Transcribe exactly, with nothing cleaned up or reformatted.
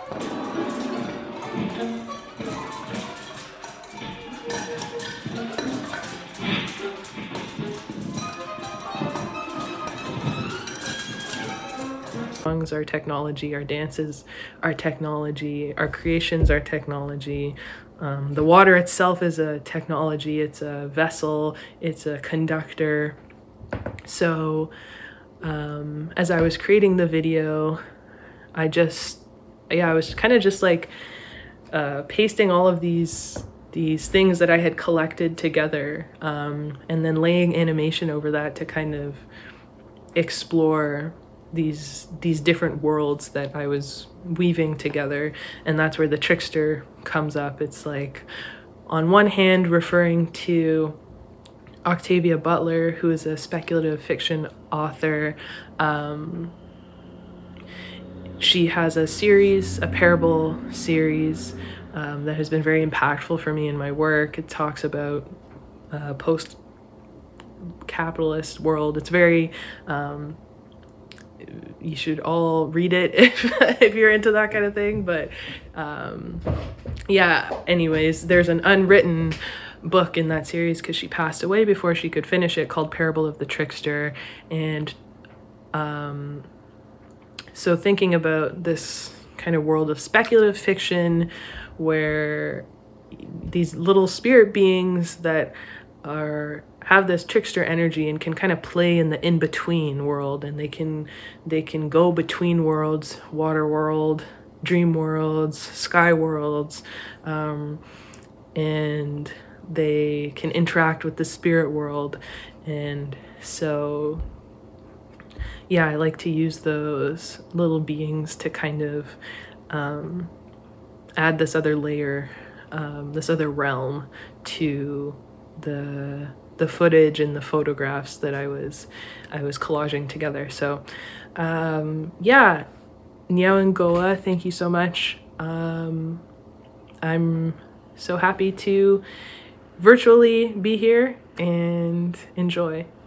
Songs are technology, our dances are technology, our creations are technology. Um, the water itself is a technology, it's a vessel, it's a conductor. So um, as I was creating the video, I just, yeah, I was kind of just like uh, pasting all of these these things that I had collected together, um, and then laying animation over that to kind of explore these these different worlds that I was weaving together. And that's where the trickster comes up. It's like on one hand referring to Octavia Butler, who is a speculative fiction author. Um, she has a series, a parable series, um, that has been very impactful for me in my work. It talks about uh, post-capitalist world. It's very, um, you should all read it if, if you're into that kind of thing. But um, yeah, anyways, there's an unwritten book in that series because she passed away before she could finish it, called Parable of the Trickster. And um, so thinking about this kind of world of speculative fiction where these little spirit beings that are have this trickster energy and can kind of play in the in-between world, and they can they can go between worlds, water world, dream worlds, sky worlds, um, and they can interact with the spirit world. And so yeah, I like to use those little beings to kind of um, add this other layer, um, this other realm to the the footage and the photographs that I was I was collaging together. So um, yeah, Nyawengoa, thank you so much. Um, I'm so happy to virtually be here and enjoy.